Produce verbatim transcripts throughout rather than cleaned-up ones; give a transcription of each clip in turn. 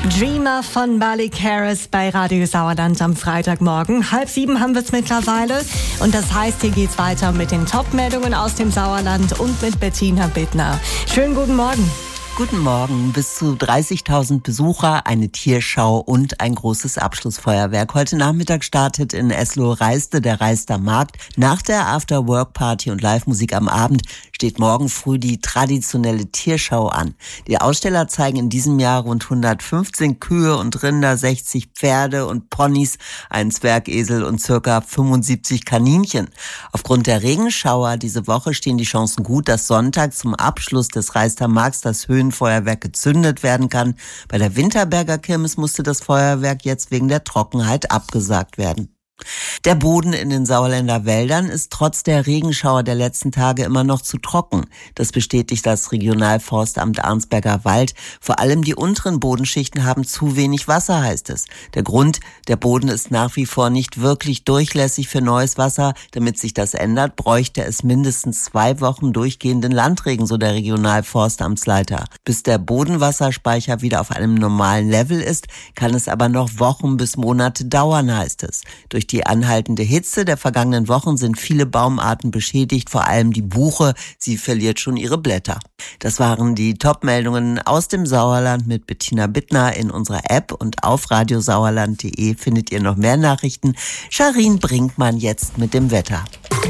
Dreamer von Malik Harris bei Radio Sauerland am Freitagmorgen. Halb sieben haben wir es mittlerweile. Und das heißt, hier geht's weiter mit den Top-Meldungen aus dem Sauerland und mit Bettina Bittner. Schönen guten Morgen. Guten Morgen. Bis zu dreißigtausend Besucher, eine Tierschau und ein großes Abschlussfeuerwerk. Heute Nachmittag startet in Eslow-Reiste der Reister Markt. Nach der After-Work-Party und Live-Musik am Abend steht morgen früh die traditionelle Tierschau an. Die Aussteller zeigen in diesem Jahr rund hundertfünfzehn Kühe und Rinder, sechzig Pferde und Ponys, einen Zwergesel und circa fünfundsiebzig Kaninchen. Aufgrund der Regenschauer diese Woche stehen die Chancen gut, dass Sonntag zum Abschluss des Reister Markts das Höhenfeuerwerk gezündet werden kann. Bei der Winterberger Kirmes musste das Feuerwerk jetzt wegen der Trockenheit abgesagt werden. Der Boden in den Sauerländer Wäldern ist trotz der Regenschauer der letzten Tage immer noch zu trocken. Das bestätigt das Regionalforstamt Arnsberger Wald. Vor allem die unteren Bodenschichten haben zu wenig Wasser, heißt es. Der Grund, der Boden ist nach wie vor nicht wirklich durchlässig für neues Wasser. Damit sich das ändert, bräuchte es mindestens zwei Wochen durchgehenden Landregen, so der Regionalforstamtsleiter. Bis der Bodenwasserspeicher wieder auf einem normalen Level ist, kann es aber noch Wochen bis Monate dauern, heißt es. Durch die anhaltende Hitze der vergangenen Wochen sind viele Baumarten beschädigt, vor allem die Buche. Sie verliert schon ihre Blätter. Das waren die Top-Meldungen aus dem Sauerland mit Bettina Bittner. In unserer App und auf radiosauerland punkt de findet ihr noch mehr Nachrichten. Charin Brinkmann jetzt mit dem Wetter.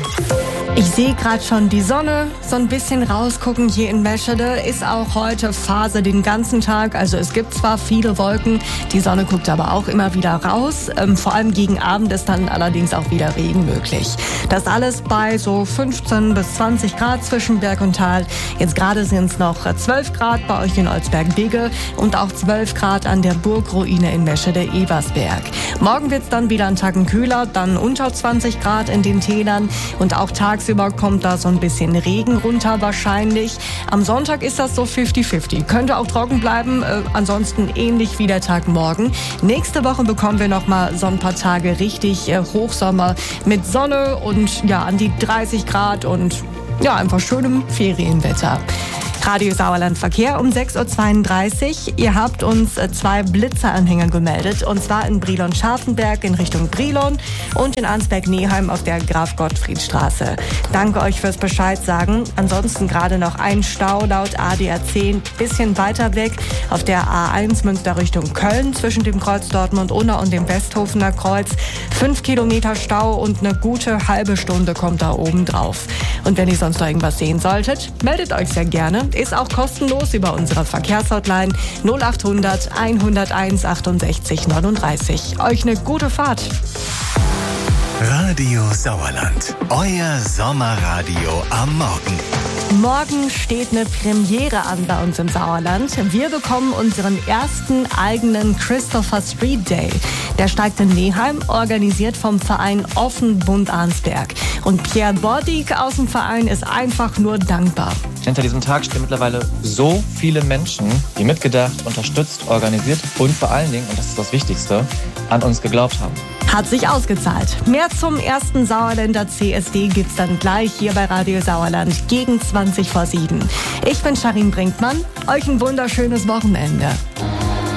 Ich sehe gerade schon die Sonne so ein bisschen rausgucken hier in Meschede. Ist auch heute Phase den ganzen Tag. Also es gibt zwar viele Wolken, die Sonne guckt aber auch immer wieder raus. Ähm, vor allem gegen Abend ist dann allerdings auch wieder Regen möglich. Das alles bei so fünfzehn bis zwanzig Grad zwischen Berg und Tal. Jetzt gerade sind es noch zwölf Grad bei euch in Olsberg-Bigge und auch zwölf Grad an der Burgruine in Meschede-Ebersberg. Morgen wird es dann wieder einen Tacken kühler, dann unter zwanzig Grad in den Tälern und auch tagsüber kommt da so ein bisschen Regen runter wahrscheinlich. Am Sonntag ist das so fünfzig fünfzig. Könnte auch trocken bleiben, äh, ansonsten ähnlich wie der Tag morgen. Nächste Woche bekommen wir noch mal so ein paar Tage richtig äh, Hochsommer mit Sonne und ja an die dreißig Grad und ja einfach schönem Ferienwetter. Radio Sauerland Verkehr um sechs Uhr zweiunddreißig. Ihr habt uns zwei Blitzeranhänger gemeldet. Und zwar in Brilon-Scharfenberg in Richtung Brilon und in Arnsberg-Neheim auf der Graf-Gottfried-Straße. Danke euch fürs Bescheid sagen. Ansonsten gerade noch ein Stau laut A D A zehn. Bisschen weiter weg auf der A eins Münster Richtung Köln zwischen dem Kreuz Dortmund-Unna und dem Westhofener Kreuz. Fünf Kilometer Stau und eine gute halbe Stunde kommt da oben drauf. Und wenn ihr sonst noch irgendwas sehen solltet, meldet euch sehr gerne. Ist auch kostenlos über unsere Verkehrshotline null acht hundert hunderteins achtundsechzig neununddreißig. Euch eine gute Fahrt. Radio Sauerland, euer Sommerradio am Morgen. Morgen steht eine Premiere an bei uns im Sauerland. Wir bekommen unseren ersten eigenen Christopher Street Day. Der steigt in Neheim, organisiert vom Verein Offen Bund Arnsberg. Und Pierre Bordig aus dem Verein ist einfach nur dankbar. Hinter diesem Tag stehen mittlerweile so viele Menschen, die mitgedacht, unterstützt, organisiert und vor allen Dingen, und das ist das Wichtigste, an uns geglaubt haben. Hat sich ausgezahlt. Mehr zum ersten Sauerländer C S D gibt's dann gleich hier bei Radio Sauerland gegen zwanzig vor sieben. Ich bin Charin Brinkmann. Euch ein wunderschönes Wochenende.